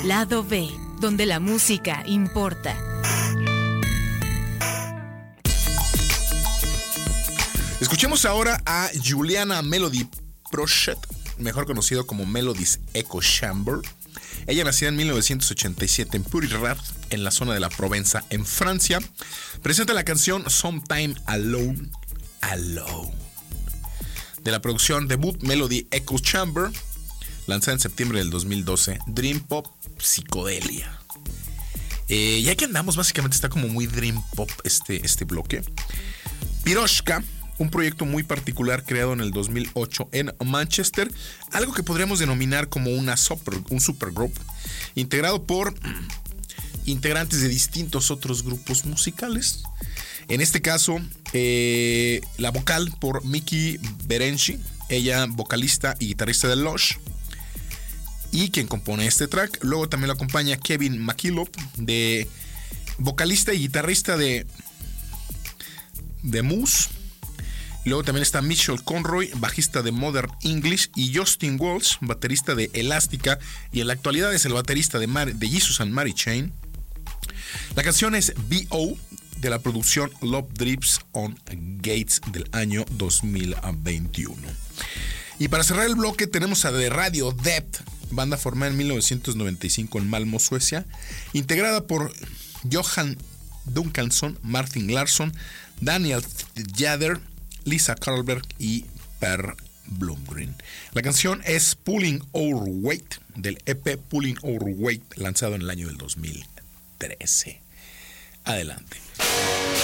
Lado B, donde la música importa. Escuchemos ahora a Juliana Melody Prochet, mejor conocido como Melody's Echo Chamber. Ella nació en 1987 en Puy-de-Dôme, en la zona de la Provenza, en Francia. Presenta la canción Sometime Alone, de la producción debut Melody Echo Chamber, lanzada en septiembre del 2012, Dream Pop Psicodelia. Ya que andamos, básicamente está como muy Dream Pop este bloque. Piroshka, un proyecto muy particular creado en el 2008 en Manchester, algo que podríamos denominar como un supergroup, integrado por integrantes de distintos otros grupos musicales. En este caso, la vocal por Miki Berenci, ella vocalista y guitarrista de Lush, y quien compone este track. Luego también lo acompaña Kevin McKillop, de vocalista y guitarrista de Muse. Luego también está Mitchell Conroy, bajista de Modern English, y Justin Walsh, baterista de Elástica, y en la actualidad es el baterista de Jesus and Mary Chain. La canción es B.O., de la producción Love Drips on Gates del año 2021. Y para cerrar el bloque tenemos a The Radio Dead, banda formada en 1995 en Malmö, Suecia, integrada por Johan Duncansson, Martin Larsson, Daniel Tjader, Lisa Karlberg y Per Blomgren. La canción es Pulling Our Weight, del EP Pulling Our Weight, lanzado en el año del 2013. Adelante.